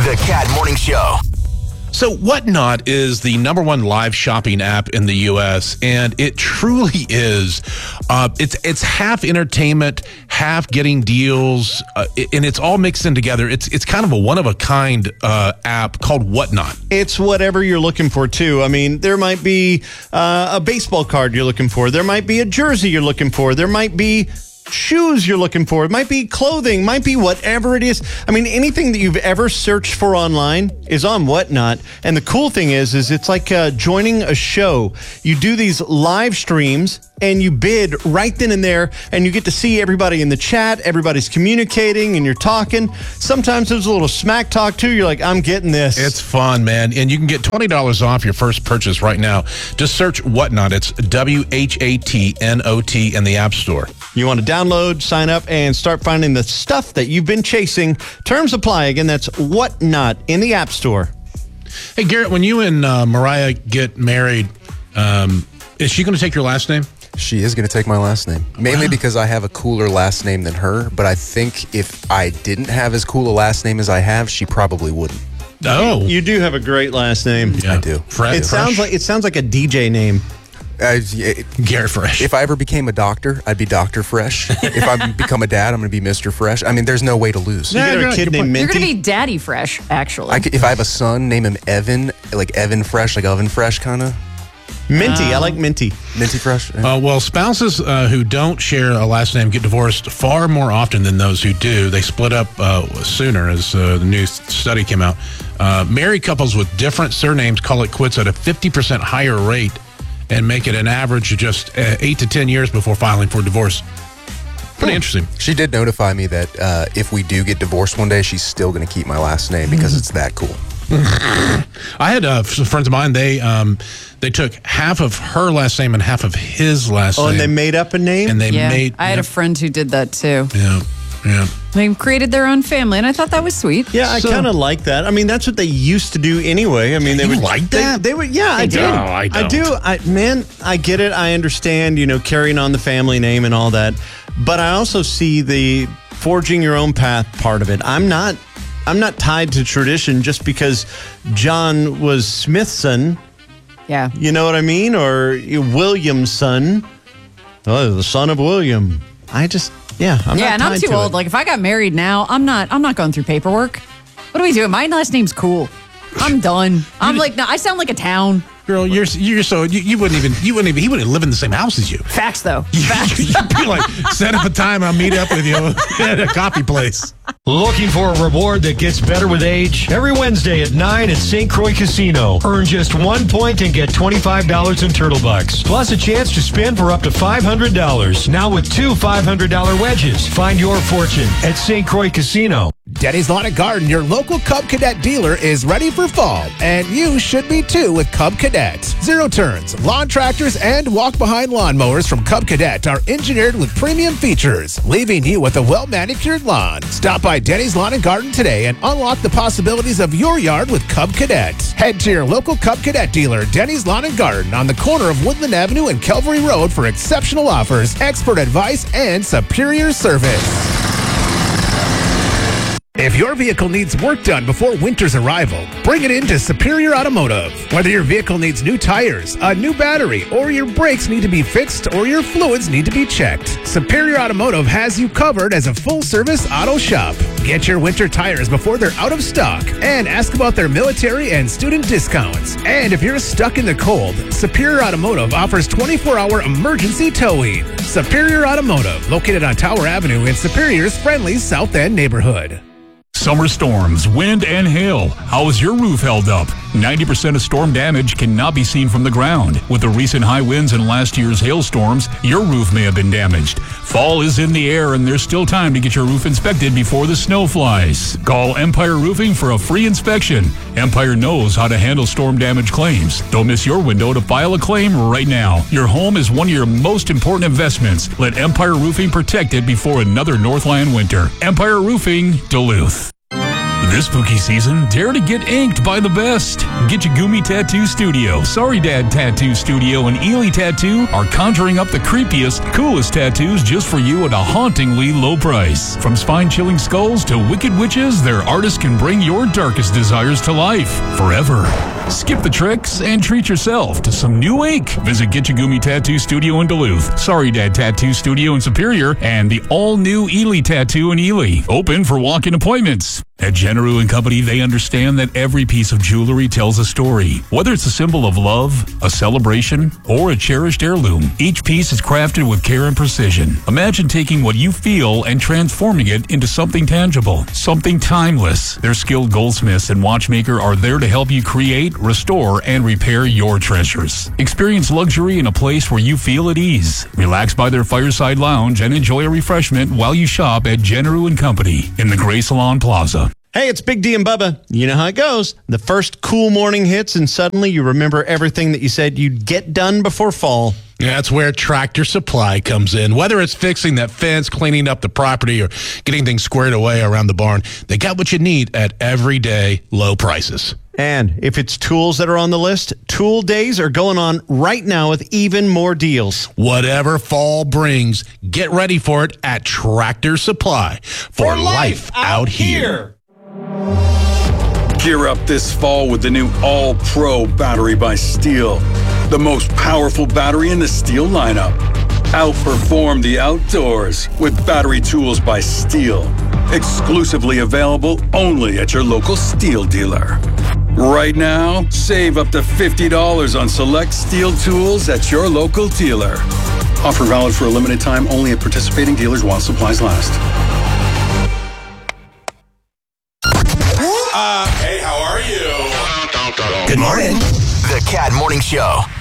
The Cat Morning Show. So Whatnot is the #1 live shopping app in the U.S., and it truly is. It's half entertainment, half getting deals, and it's all mixed in together. It's kind of a one-of-a-kind app called Whatnot. It's whatever you're looking for, too. I mean, there might be a baseball card you're looking for. There might be a jersey you're looking for. There might be shoes you're looking for. It might be clothing, might be whatever it is. I mean, anything that you've ever searched for online is on Whatnot. And the cool thing is it's like joining a show. You do these live streams and you bid right then and there, and you get to see everybody in the chat. Everybody's communicating and you're talking. Sometimes there's a little smack talk too. You're like, I'm getting this. It's fun, man. And you can get $20 off your first purchase right now. Just search Whatnot. It's WHATNOT in the App Store. You want to download, sign up, and start finding the stuff that you've been chasing. Terms apply. Again, that's Whatnot in the App Store. Hey, Garrett, when you and Mariah get married, is she going to take your last name? She is going to take my last name, mainly because I have a cooler last name than her. But I think if I didn't have as cool a last name as I have, she probably wouldn't. Oh, you do have a great last name. Yeah. I do. It sounds like a DJ name. Garrett Fresh. If I ever became a doctor, I'd be Dr. Fresh. If I become a dad, I'm going to be Mr. Fresh. I mean, there's no way to lose. You get a kid named Minty. You're going to be Daddy Fresh, actually. If I have a son, name him Evan, like Evan Fresh, like Oven Fresh kind of. Minty. I like Minty. Minty Fresh. Well, spouses who don't share a last name get divorced far more often than those who do. They split up sooner, as the new study came out. Married couples with different surnames call it quits at a 50% higher rate and make it an average of just 8 to 10 years before filing for divorce. Pretty interesting. She did notify me that if we do get divorced one day, she's still going to keep my last name because it's that cool. I had some friends of mine. They took half of her last name and half of his last name. Oh, and they made up a name? And they I had a friend who did that too. Yeah. They created their own family, and I thought that was sweet. Yeah, I kind of like that. I mean, that's what they used to do anyway. I mean, they would like that. They would. Yeah, I do. No, I don't. I do. I get it. I understand. Carrying on the family name and all that. But I also see the forging your own path part of it. I'm not tied to tradition just because John was Smithson. Yeah. You know what I mean? Or Williamson. Oh, the son of William. I'm not and I'm tied too to old. it. Like, if I got married now, I'm not going through paperwork. What are we doing? My last name's cool. I'm done. I'm like, no, I sound like a town. Girl, you wouldn't live in the same house as you. Facts, though. You'd be like, set up a time, I'll meet up with you at a coffee place. Looking for a reward that gets better with age? Every Wednesday at 9 at St. Croix Casino. Earn just 1 point and get $25 in Turtle Bucks. Plus a chance to spin for up to $500. Now with 2 $500 wedges. Find your fortune at St. Croix Casino. Denny's Lawn and Garden, your local Cub Cadet dealer, is ready for fall, and you should be too with Cub Cadet. Zero turns, lawn tractors, and walk-behind lawnmowers from Cub Cadet are engineered with premium features, leaving you with a well-manicured lawn. Stop by Denny's Lawn and Garden today and unlock the possibilities of your yard with Cub Cadet. Head to your local Cub Cadet dealer, Denny's Lawn and Garden, on the corner of Woodland Avenue and Calvary Road for exceptional offers, expert advice, and superior service. If your vehicle needs work done before winter's arrival, bring it in to Superior Automotive. Whether your vehicle needs new tires, a new battery, or your brakes need to be fixed or your fluids need to be checked, Superior Automotive has you covered as a full-service auto shop. Get your winter tires before they're out of stock and ask about their military and student discounts. And if you're stuck in the cold, Superior Automotive offers 24-hour emergency towing. Superior Automotive, located on Tower Avenue in Superior's friendly South End neighborhood. Summer storms, wind, and hail. How is your roof held up? 90% of storm damage cannot be seen from the ground. With the recent high winds and last year's hailstorms, your roof may have been damaged. Fall is in the air, and there's still time to get your roof inspected before the snow flies. Call Empire Roofing for a free inspection. Empire knows how to handle storm damage claims. Don't miss your window to file a claim right now. Your home is one of your most important investments. Let Empire Roofing protect it before another Northland winter. Empire Roofing, Duluth. This spooky season, dare to get inked by the best. Gitchagumi Tattoo Studio, Sorry Dad Tattoo Studio, and Ely Tattoo are conjuring up the creepiest, coolest tattoos just for you at a hauntingly low price. From spine-chilling skulls to wicked witches, their artists can bring your darkest desires to life forever. Skip the tricks and treat yourself to some new ink. Visit Gitchagumi Tattoo Studio in Duluth, Sorry Dad Tattoo Studio in Superior, and the all-new Ely Tattoo in Ely. Open for walk-in appointments. At Generu & Company, they understand that every piece of jewelry tells a story. Whether it's a symbol of love, a celebration, or a cherished heirloom, each piece is crafted with care and precision. Imagine taking what you feel and transforming it into something tangible, something timeless. Their skilled goldsmiths and watchmaker are there to help you create, restore, and repair your treasures. Experience luxury in a place where you feel at ease. Relax by their fireside lounge and enjoy a refreshment while you shop at Generu & Company in the Gray Salon Plaza. Hey, it's Big D and Bubba. You know how it goes. The first cool morning hits, and suddenly you remember everything that you said you'd get done before fall. Yeah, that's where Tractor Supply comes in. Whether it's fixing that fence, cleaning up the property, or getting things squared away around the barn, they got what you need at everyday low prices. And if it's tools that are on the list, Tool Days are going on right now with even more deals. Whatever fall brings, get ready for it at Tractor Supply. For life out here. Gear up this fall with the new All-Pro battery by Steel. The most powerful battery in the Steel lineup. Outperform the outdoors with battery tools by Steel. Exclusively available only at your local Steel dealer. Right now, save up to $50 on select Steel tools at your local dealer. Offer valid for a limited time only at participating dealers while supplies last. Hey, how are you? Good morning. The Cat Morning Show.